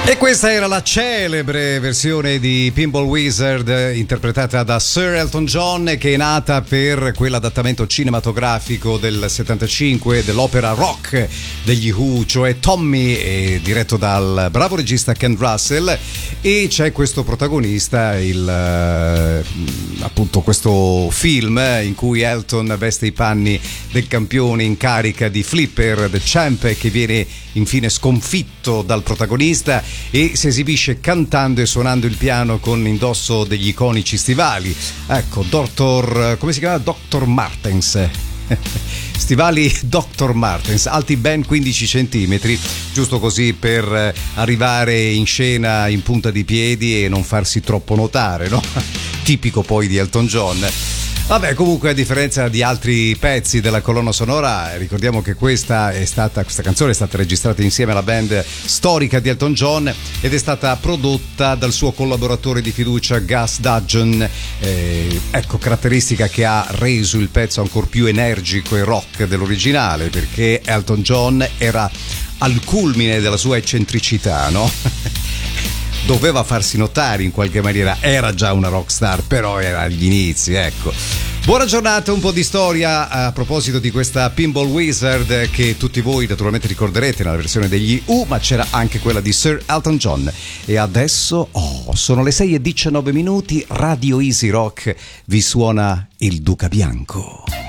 E questa era la celebre versione di Pinball Wizard interpretata da Sir Elton John, che è nata per quell'adattamento cinematografico del 75 dell'opera rock degli Who, cioè Tommy, diretto dal bravo regista Ken Russell. E c'è questo protagonista, appunto questo film in cui Elton veste i panni del campione in carica di Flipper, the Champ, che viene infine sconfitto dal protagonista e si esibisce cantando e suonando il piano con indosso degli iconici stivali. Ecco, come si chiama? Dr. Martens. Stivali Dr. Martens, alti ben 15 centimetri, giusto così per arrivare in scena in punta di piedi e non farsi troppo notare, no? Tipico poi di Elton John. Vabbè, comunque, a differenza di altri pezzi della colonna sonora, ricordiamo che questa canzone è stata registrata insieme alla band storica di Elton John ed è stata prodotta dal suo collaboratore di fiducia Gus Dudgeon, ecco, caratteristica che ha reso il pezzo ancora più energico e rock dell'originale, perché Elton John era al culmine della sua eccentricità, no? Doveva farsi notare in qualche maniera, era già una rockstar, però era agli inizi, ecco. Buona giornata, un po' di storia a proposito di questa Pinball Wizard che tutti voi naturalmente ricorderete nella versione degli Who, ma c'era anche quella di Sir Elton John. E adesso, sono le 6:19, Radio Easy Rock vi suona il Duca Bianco.